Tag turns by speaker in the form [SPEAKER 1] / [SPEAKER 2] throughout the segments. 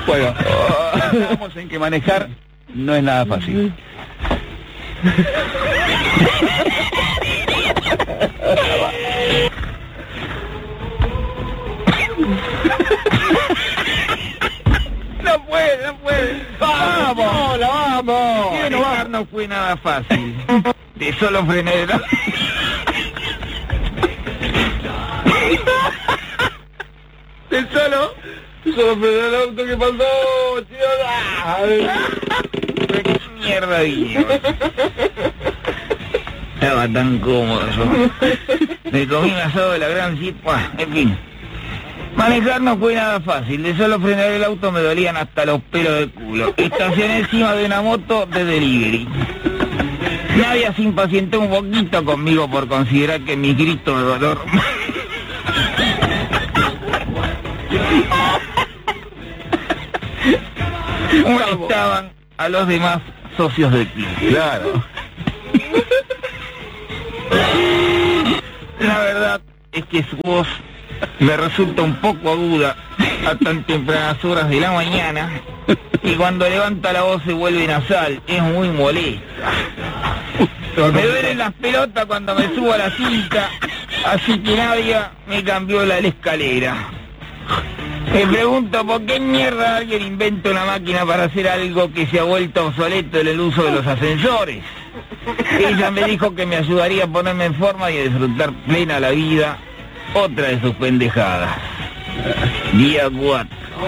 [SPEAKER 1] Bueno, vamos en que manejar no es nada fácil. No puede. ¡Vamos! ¡Vamos! Manejar no fue nada fácil. De solo frené el auto. De solo frené el auto. ¿Qué pasó, tío? ¿Qué mierda digo? Estaba tan cómodo yo. Me comí un asado de la gran cipa. En fin. Manejar no fue nada fácil. De solo frenar el auto me dolían hasta los pelos del culo. Estacioné encima de una moto de delivery. Nadie se impacientó un poquito conmigo por considerar que mis gritos de dolor molestaban a los demás socios del club. Claro. La verdad es que su voz me resulta un poco aguda a tan tempranas horas de la mañana, y cuando levanta la voz se vuelve nasal. Es muy molesta. Me duelen las pelotas cuando me subo a la cinta, así que nadie me cambió la escalera. Me pregunto por qué mierda alguien inventa una máquina para hacer algo que se ha vuelto obsoleto en el uso de los ascensores. Ella me dijo que me ayudaría a ponerme en forma y a disfrutar plena la vida. Otra de sus pendejadas. Día 4.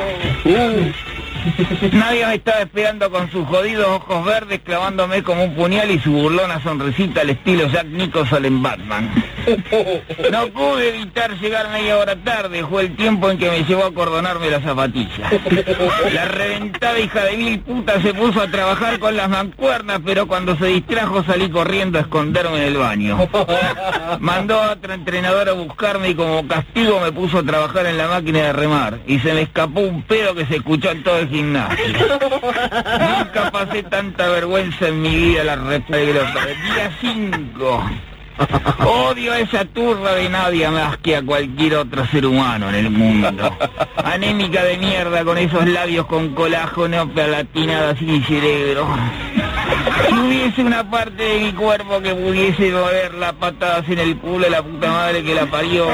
[SPEAKER 1] Nadie me estaba esperando con sus jodidos ojos verdes clavándome como un puñal y su burlona sonrisita al estilo Jack Nicholson en Batman. No pude evitar llegar media hora tarde. Fue el tiempo en que me llevó a acordonarme las zapatillas. La reventada hija de mil putas se puso a trabajar con las mancuernas, pero cuando se distrajo salí corriendo a esconderme en el baño. Mandó a otra entrenadora a buscarme y como castigo me puso a trabajar en la máquina de remar. Y se me escapó un pedo que se escuchó en todo el gimnasio. Nunca pasé tanta vergüenza en mi vida, la repegrota. Día 5. Odio a esa turra de nadie más que a cualquier otro ser humano en el mundo. Anémica de mierda con esos labios con colágeno platinada sin cerebro. Si hubiese una parte de mi cuerpo que pudiese mover las patadas en el culo de la puta madre que la parió,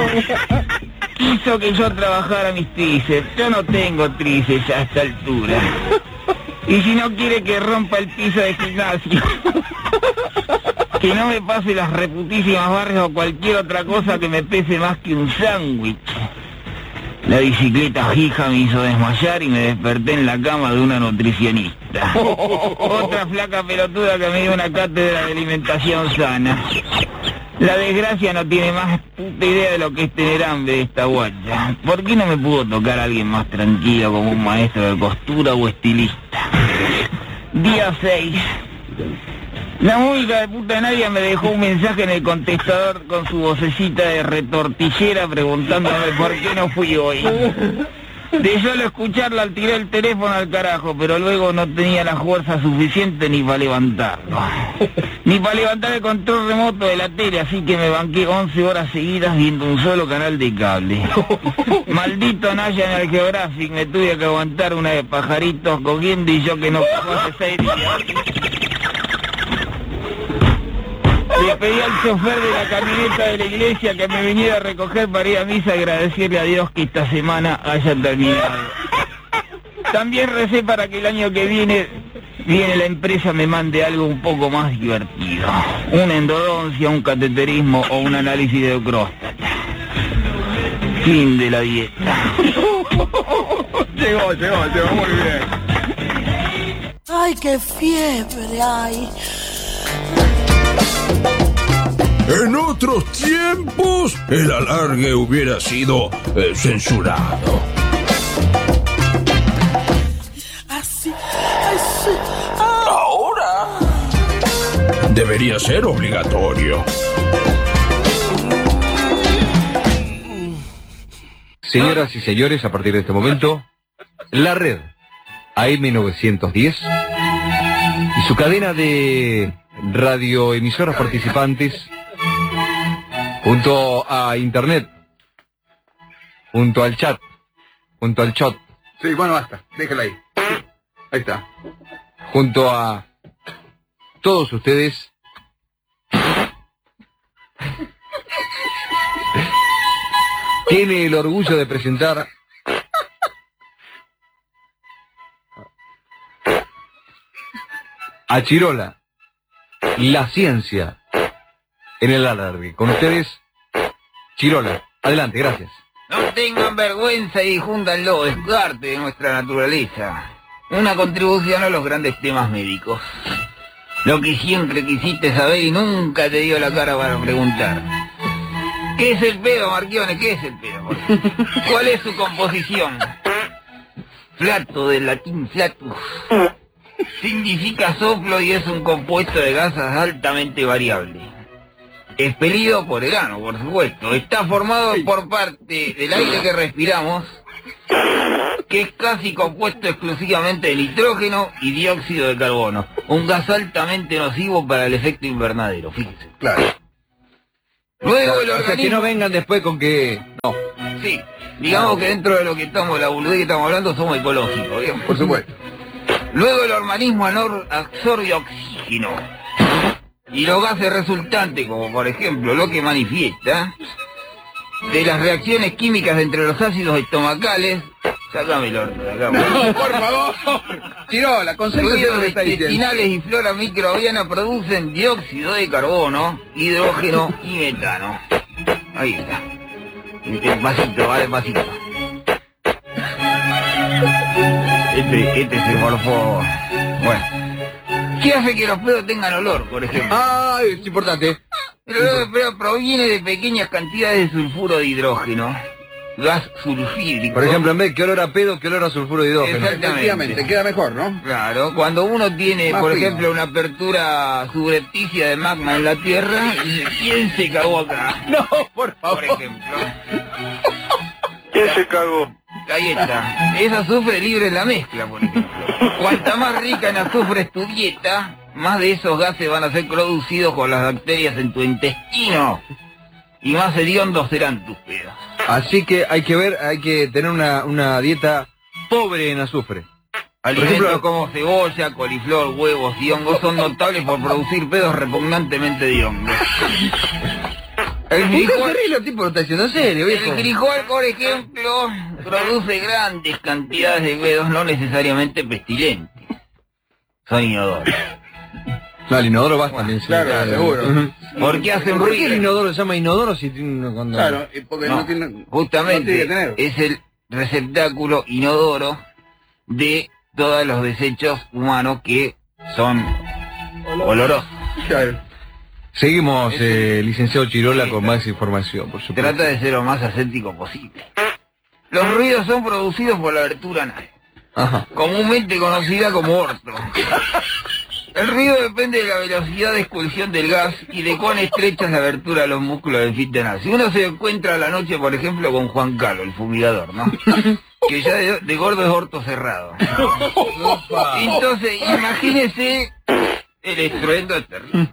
[SPEAKER 1] quiso que yo trabajara mis tríceps. Yo no tengo tríceps a esta altura. Y si no quiere que rompa el piso de gimnasio, que no me pase las reputísimas barras o cualquier otra cosa que me pese más que un sándwich. La bicicleta fija me hizo desmayar y me desperté en la cama de una nutricionista. Otra flaca pelotuda que me dio una cátedra de alimentación sana. La desgracia no tiene más puta idea de lo que es tener hambre de esta guacha. ¿Por qué no me pudo tocar a alguien más tranquilo como un maestro de costura o estilista? Día 6. La música de puta Nadia me dejó un mensaje en el contestador con su vocecita de retortillera preguntándome por qué no fui hoy. De solo escucharla al tirar el teléfono al carajo, pero luego no tenía la fuerza suficiente ni para levantarlo. Ni para levantar el control remoto de la tele, así que me banqué 11 horas seguidas viendo un solo canal de cable. Maldito National Geographic, me tuve que aguantar una de pajaritos cogiendo y yo que no cojo hace 6 días. Le pedí al chofer de la camioneta de la iglesia que me viniera a recoger para ir a misa y agradecerle a Dios que esta semana haya terminado. También recé para que el año que viene la empresa me mande algo un poco más divertido. Una endodoncia, un cateterismo o un análisis de próstata. Fin de la dieta. Llegó muy bien.
[SPEAKER 2] ¡Ay, qué fiebre hay!
[SPEAKER 3] En otros tiempos, el alargue hubiera sido censurado.
[SPEAKER 2] Así.
[SPEAKER 3] Ahora debería ser obligatorio.
[SPEAKER 4] Señoras y señores, a partir de este momento, la red AM910 y su cadena de radioemisoras participantes junto a internet, junto al chat,
[SPEAKER 5] Sí, bueno, basta. Déjala ahí. Ahí está.
[SPEAKER 4] Junto a todos ustedes, tiene el orgullo de presentar a Chirola, la ciencia en el alargue. Con ustedes, Chirola. Adelante, gracias.
[SPEAKER 1] No tengan vergüenza y júntanlo, es parte de nuestra naturaleza. Una contribución a los grandes temas médicos. Lo que siempre quisiste saber y nunca te dio la cara para preguntar. ¿Qué es el pedo, Marchione? ¿Qué es el pedo? ¿Cuál es su composición? Flato, del latín flatus. Significa soplo y es un compuesto de gases altamente variable. Expelido por el ano, por supuesto. Está formado por parte del aire que respiramos, que es casi compuesto exclusivamente de nitrógeno y dióxido de carbono. Un gas altamente nocivo para el efecto invernadero, fíjense.
[SPEAKER 5] Claro.
[SPEAKER 1] Luego el
[SPEAKER 4] O sea,
[SPEAKER 1] organismo...
[SPEAKER 4] que no vengan después con que... No.
[SPEAKER 1] Sí, digamos que dentro de lo que estamos, la boludez que estamos hablando, somos ecológicos, ¿bien?
[SPEAKER 5] Por supuesto.
[SPEAKER 1] Luego el organismo absorbe oxígeno. Y los gases resultantes, como por ejemplo lo que manifiesta, de las reacciones químicas entre los ácidos estomacales, sácamelo de acá.
[SPEAKER 5] No, por favor. Chirola, concéntrate en lo
[SPEAKER 1] Fluidos
[SPEAKER 5] que está diciendo.
[SPEAKER 1] intestinales y flora microbiana producen dióxido de carbono, hidrógeno y metano. Ahí está. Despacito, va despacito. Este se morfó. Bueno. ¿Qué hace que los pedos tengan olor, por ejemplo?
[SPEAKER 4] Ah, es importante.
[SPEAKER 1] El olor de pedo proviene de pequeñas cantidades de sulfuro de hidrógeno, gas sulfídrico.
[SPEAKER 4] Por ejemplo, en vez de que olor a pedo, que olor a sulfuro de hidrógeno.
[SPEAKER 5] Efectivamente, queda mejor, ¿no?
[SPEAKER 1] Claro, cuando uno tiene,
[SPEAKER 5] Más
[SPEAKER 1] por
[SPEAKER 5] fino.
[SPEAKER 1] ejemplo, una apertura subrepticia de magma en la Tierra, ¿quién se cagó acá?
[SPEAKER 5] No, por
[SPEAKER 1] Por ejemplo.
[SPEAKER 5] ¿Quién se cagó?
[SPEAKER 1] Ahí está. Es azufre libre en la mezcla, por ejemplo. Cuanta más rica en azufre es tu dieta, más de esos gases van a ser producidos con las bacterias en tu intestino. Y más hediondos serán tus pedos.
[SPEAKER 4] Así que hay que tener una dieta pobre en azufre.
[SPEAKER 1] Alimentos
[SPEAKER 4] ejemplo,
[SPEAKER 1] como cebolla, coliflor, huevos y hongos son notables por producir pedos repugnantemente hediondos. El frijol,
[SPEAKER 4] El tipo lo está diciendo en serio,
[SPEAKER 1] el
[SPEAKER 4] viejo.
[SPEAKER 1] frijol, por ejemplo, produce grandes cantidades de pedos no necesariamente pestilentes. Son inodoros.
[SPEAKER 4] No, el inodoro va también.
[SPEAKER 5] Claro, seguro.
[SPEAKER 4] Ujú.
[SPEAKER 1] Porque hacen
[SPEAKER 4] ¿Por qué el
[SPEAKER 1] ruido.
[SPEAKER 4] inodoro se llama inodoro si tiene una cuando...
[SPEAKER 5] Claro, y porque no tiene... no
[SPEAKER 1] Justamente
[SPEAKER 5] tiene que tener.
[SPEAKER 1] es el receptáculo inodoro de todos los desechos humanos que son olorosos.
[SPEAKER 5] Claro.
[SPEAKER 4] Seguimos, licenciado Chirola, con más información, por supuesto.
[SPEAKER 1] Trata de ser lo más ascético posible. Los ruidos son producidos por la abertura anal,
[SPEAKER 4] Ajá.
[SPEAKER 1] comúnmente conocida como orto. El ruido depende de la velocidad de expulsión del gas y de cuán estrecha es la abertura de los músculos del esfínter anal. Si uno se encuentra a la noche, por ejemplo, con Juan Carlos, el fumigador, ¿no? Que ya de gordo es orto cerrado. Entonces, imagínese el estruendo es terrible.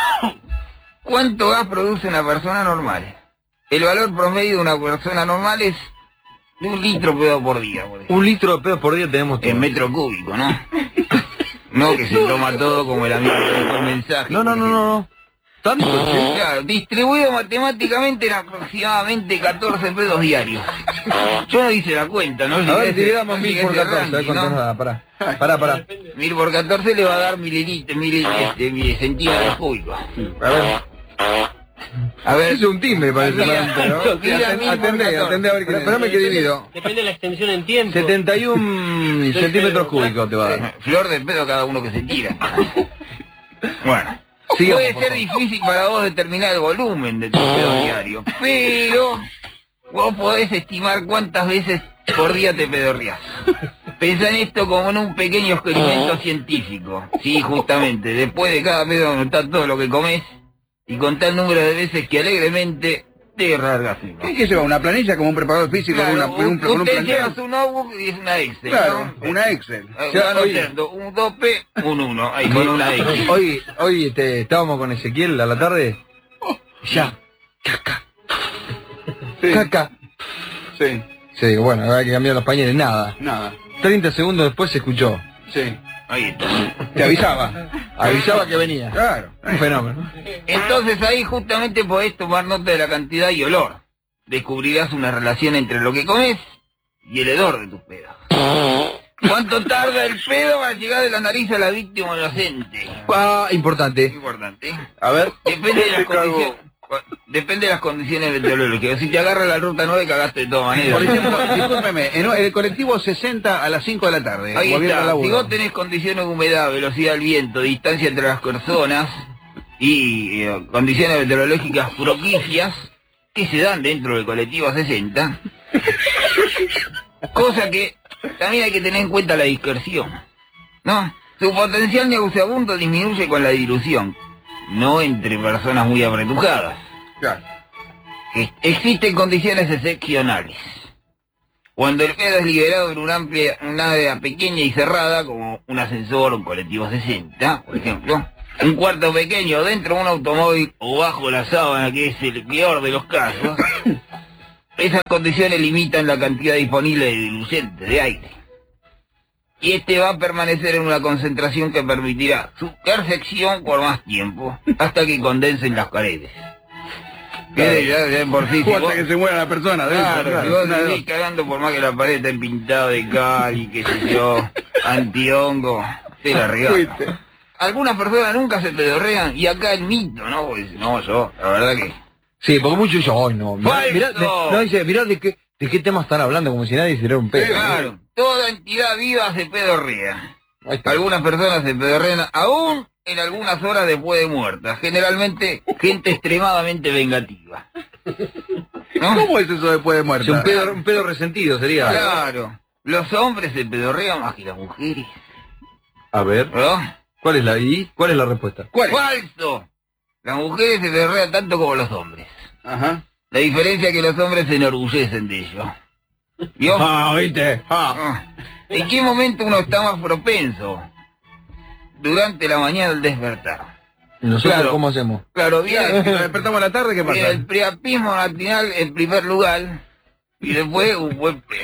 [SPEAKER 1] ¿Cuánto gas produce una persona normal? El valor promedio de una persona normal es de 1 litro pedo por día, por ejemplo.
[SPEAKER 4] 1 litro de pedo por día tenemos todos.
[SPEAKER 1] En metro cúbico, ¿no? No que se toma todo como el amigo que dejó el mensaje.
[SPEAKER 4] No. ¿Tanto?
[SPEAKER 1] Claro, distribuido matemáticamente en aproximadamente 14 pedos diarios. Yo no hice la cuenta, ¿no?
[SPEAKER 4] A ver, dividamos 1000 por 14, a ver cuánto nos da, pará.
[SPEAKER 1] 1000 por 14 le va a dar centímetros cúbicos. A ver,
[SPEAKER 4] Es un timbre, parece.
[SPEAKER 1] Mira,
[SPEAKER 4] Atendé a ver qué... Espérame que divido.
[SPEAKER 6] Depende de la extensión en tiempo.
[SPEAKER 4] 71 centímetros cúbicos te va a dar.
[SPEAKER 1] flor de pedo cada uno que se tira. Bueno.
[SPEAKER 4] Sigamos,
[SPEAKER 1] Puede
[SPEAKER 4] por
[SPEAKER 1] ser
[SPEAKER 4] favor.
[SPEAKER 1] difícil para vos determinar el volumen de tu pedo diario, pero vos podés estimar cuántas veces por día te pedorreás. Pensá en esto como en un pequeño experimento científico. Sí, justamente, después de cada pedo anotá todo lo que comés y contá el número de veces que alegremente te largas.
[SPEAKER 5] ¿Qué que lleva? ¿Una planilla como un preparador físico?
[SPEAKER 1] Claro,
[SPEAKER 5] con un
[SPEAKER 1] usted
[SPEAKER 5] planchero?
[SPEAKER 1] lleva su notebook y es una Excel,
[SPEAKER 5] Claro,
[SPEAKER 1] ¿no?
[SPEAKER 5] una Excel.
[SPEAKER 1] Va anotando un 2P, un 1, ahí con una X.
[SPEAKER 4] Hoy estábamos con Ezequiel a la tarde. Ya.
[SPEAKER 5] Sí,
[SPEAKER 4] Caca.
[SPEAKER 5] sí.
[SPEAKER 4] Sí, bueno, hay que cambiar los pañales, nada.
[SPEAKER 5] Nada.
[SPEAKER 4] 30 segundos después se escuchó.
[SPEAKER 5] Sí.
[SPEAKER 1] Ahí está.
[SPEAKER 5] Te avisaba.
[SPEAKER 4] Avisaba que venía.
[SPEAKER 5] Claro.
[SPEAKER 4] Un fenómeno.
[SPEAKER 1] Entonces ahí justamente podés tomar nota de la cantidad y olor. Descubrirás una relación entre lo que comes y el hedor de tus pedos. ¿Cuánto tarda el pedo para llegar de la nariz a la víctima inocente?
[SPEAKER 4] Importante.
[SPEAKER 1] Importante.
[SPEAKER 5] A ver.
[SPEAKER 1] Depende de las condiciones meteorológicas. Si te agarra la ruta 9, cagaste de todas maneras.
[SPEAKER 5] Por ejemplo, discúlpeme, en el colectivo 60 a las 5 de la tarde.
[SPEAKER 1] Ahí
[SPEAKER 5] volviendo al
[SPEAKER 1] está.
[SPEAKER 5] laburo.
[SPEAKER 1] Si vos tenés condiciones de humedad, velocidad del viento, distancia entre las personas y condiciones meteorológicas propicias que se dan dentro del colectivo 60, cosa que también hay que tener en cuenta la dispersión, ¿no? Su potencial nauseabundo disminuye con la dilución, no entre personas muy apretujadas.
[SPEAKER 5] Claro.
[SPEAKER 1] Existen condiciones excepcionales. Cuando el pedo es liberado en una área pequeña y cerrada, como un ascensor o un colectivo 60, por ejemplo, un cuarto pequeño dentro de un automóvil o bajo la sábana, que es el peor de los casos, esas condiciones limitan la cantidad disponible de diluente de aire. Y este va a permanecer en una concentración que permitirá su percepción por más tiempo, hasta que condensen las paredes. Que ya por sí, si
[SPEAKER 5] Hasta
[SPEAKER 1] vos-
[SPEAKER 5] que se muera la persona. dentro,
[SPEAKER 1] Claro, si vos seguís cagando por más que la pared esté pintada de cal y qué sé yo, antihongo, te la regala.
[SPEAKER 5] Fuiste.
[SPEAKER 1] Algunas personas nunca se pedorrean y acá el mito, ¿no? Pues, no, yo, la verdad que...
[SPEAKER 4] Sí, porque muchos dicen, ay no,
[SPEAKER 1] ¡Falso!
[SPEAKER 4] mirá de qué tema están hablando, como si nadie hiciera un pedo.
[SPEAKER 1] Claro, toda entidad viva se pedorrea.
[SPEAKER 4] Ahí está.
[SPEAKER 1] Algunas personas se pedorrean aún en algunas horas después de muertas. Generalmente, gente extremadamente vengativa. ¿No?
[SPEAKER 5] ¿Cómo es eso después de muerta?
[SPEAKER 4] Sí, un pedo resentido sería.
[SPEAKER 1] Claro. Los hombres se pedorrean más que las mujeres.
[SPEAKER 4] A ver,
[SPEAKER 1] ¿No?
[SPEAKER 4] ¿cuál es la respuesta?
[SPEAKER 5] ¿Cuál es?
[SPEAKER 1] ¡Falso! Las mujeres se pedorrean tanto como los hombres.
[SPEAKER 5] Ajá.
[SPEAKER 1] La diferencia es que los hombres se enorgullecen de ello. ¿Vio?
[SPEAKER 5] ¿viste?
[SPEAKER 1] ¿En qué momento uno está más propenso? Durante la mañana al despertar.
[SPEAKER 4] ¿Nosotros
[SPEAKER 1] Claro.
[SPEAKER 4] cómo hacemos?
[SPEAKER 1] Claro,
[SPEAKER 5] Bien, si
[SPEAKER 1] viene
[SPEAKER 5] nos despertamos a la tarde, ¿qué pasa?
[SPEAKER 1] el priapismo matinal en primer lugar y después un buen pedo.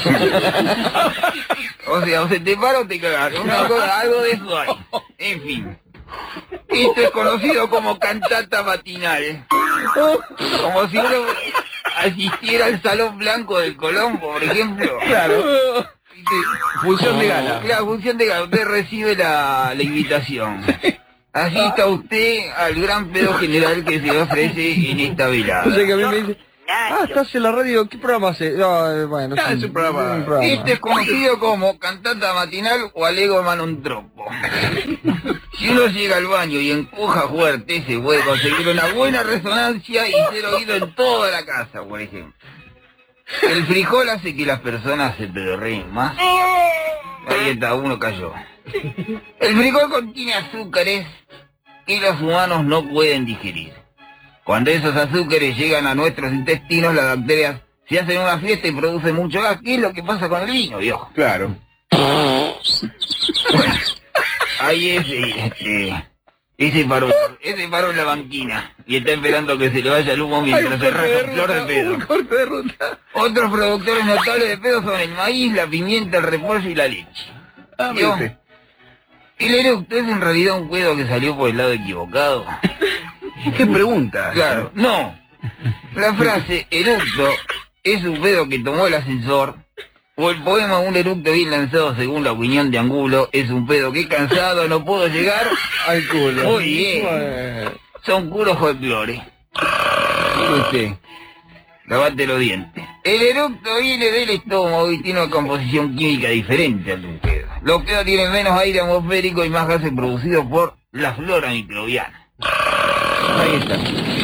[SPEAKER 1] O sea, o se te para o te cagas. Una cosa, algo de eso hay. En fin. Esto es conocido como cantata matinal. Como si uno asistiera al Salón Blanco del Colombo, por ejemplo.
[SPEAKER 5] Claro. Función de gala.
[SPEAKER 1] Claro, función de gala. Usted recibe la invitación. Asista usted al gran pedo general que se ofrece en esta velada.
[SPEAKER 4] O sea que a mí me dice, estás en la radio, ¿qué programa hace? No, bueno,
[SPEAKER 5] Es un programa.
[SPEAKER 1] Este es conocido como cantata matinal o alego manontropo. Si uno llega al baño y empuja fuerte, se puede conseguir una buena resonancia y ser oído en toda la casa, por ejemplo. El frijol hace que las personas se pedorreen más. Ahí está, uno cayó. El frijol contiene azúcares que los humanos no pueden digerir. Cuando esos azúcares llegan a nuestros intestinos, las bacterias se hacen una fiesta y producen mucho gas. ¿Qué es lo que pasa con el vino, viejo?
[SPEAKER 5] Claro.
[SPEAKER 1] Bueno, ahí ese paró en la banquina y está esperando que se le vaya el humo mientras se rasca flor de pedo.
[SPEAKER 5] Un corte de ruta.
[SPEAKER 1] Otros productores notables de pedo son el maíz, la pimienta, el repollo y la leche. ¿Vio?
[SPEAKER 5] ¿Viste?
[SPEAKER 1] El eructo es en realidad un pedo que salió por el lado equivocado.
[SPEAKER 5] ¿Qué pregunta?
[SPEAKER 1] Claro, no. La frase eructo es un pedo que tomó el ascensor, o el poema un eructo bien lanzado según la opinión de Angulo es un pedo que cansado no puedo llegar
[SPEAKER 4] al culo.
[SPEAKER 1] Muy bien. Son puros folclore. Mire usted, lavate los dientes. El eructo viene del estómago y tiene una composición química diferente al de un pedo. Los pedos tienen menos aire atmosférico y más gases producidos por la flora microbiana. Ahí está.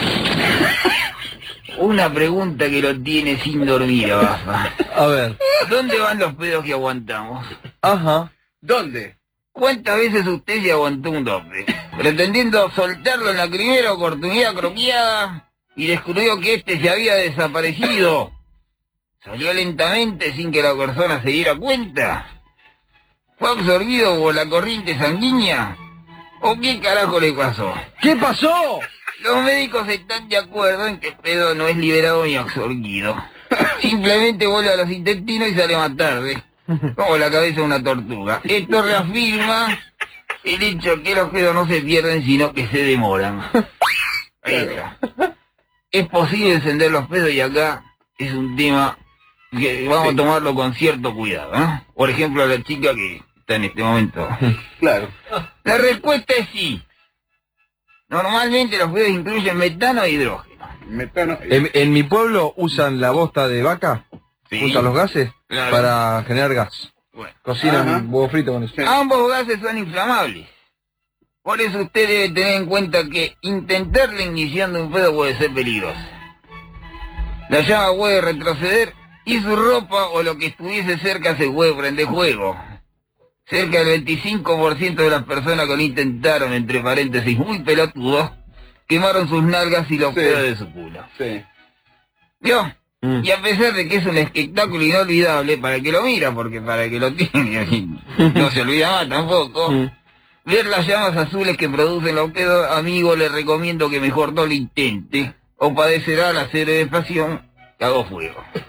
[SPEAKER 1] Una pregunta que lo tiene sin dormir, Abafa.
[SPEAKER 4] A ver.
[SPEAKER 1] ¿Dónde van los pedos que aguantamos?
[SPEAKER 4] Ajá.
[SPEAKER 5] ¿Dónde?
[SPEAKER 1] ¿Cuántas veces usted se aguantó un dope? Pretendiendo soltarlo en la primera oportunidad apropiada y descubrió que este se había desaparecido. ¿Salió lentamente sin que la persona se diera cuenta? ¿Fue absorbido por la corriente sanguínea? ¿O qué carajo le pasó?
[SPEAKER 4] ¿Qué pasó?
[SPEAKER 1] Los médicos están de acuerdo en que el pedo no es liberado ni absorbido. simplemente vuelve a los intestinos y sale más tarde, como la cabeza de una tortuga. Esto reafirma el hecho que los pedos no se pierden, sino que se demoran. Ahí está. Es posible encender los pedos y acá es un tema que vamos a tomarlo con cierto cuidado, ¿no? Por ejemplo, a la chica que está en este momento.
[SPEAKER 5] Claro.
[SPEAKER 1] La respuesta es sí. Normalmente los pedos incluyen metano e hidrógeno.
[SPEAKER 5] Metano.
[SPEAKER 4] En mi pueblo usan la bosta de vaca,
[SPEAKER 1] Sí.
[SPEAKER 4] usan los gases
[SPEAKER 1] Claro.
[SPEAKER 4] para generar gas.
[SPEAKER 1] Bueno.
[SPEAKER 4] Cocinan
[SPEAKER 5] Ajá.
[SPEAKER 4] huevo frito con eso.
[SPEAKER 5] Sí.
[SPEAKER 1] Ambos gases son inflamables. Por eso usted debe tener en cuenta que intentar la ignición de un pedo puede ser peligroso. La llama puede retroceder y su ropa o lo que estuviese cerca se puede prender fuego. Cerca del 25% de las personas que lo intentaron, entre paréntesis, muy pelotudos, quemaron sus nalgas y los
[SPEAKER 5] Sí.
[SPEAKER 1] pedos de su culo.
[SPEAKER 5] Sí.
[SPEAKER 1] ¿Vio? Y a pesar de que es un espectáculo inolvidable para el que lo mira, porque para el que lo tiene no se olvida más tampoco, ver las llamas azules que producen los pedos, amigo, le recomiendo que mejor no lo intente, o padecerá la cerebración que hago fuego.